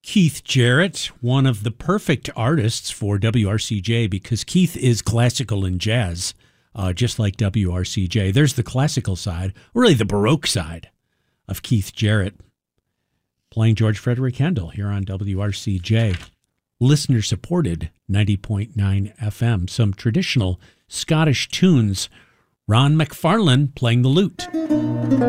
Keith Jarrett, one of the perfect artists for WRCJ because Keith is classical and jazz, just like WRCJ. There's the classical side, really the Baroque side of Keith Jarrett, playing George Frederick Handel here on WRCJ. Listener-supported 90.9 FM. Some traditional Scottish tunes. Ron McFarlane playing the lute.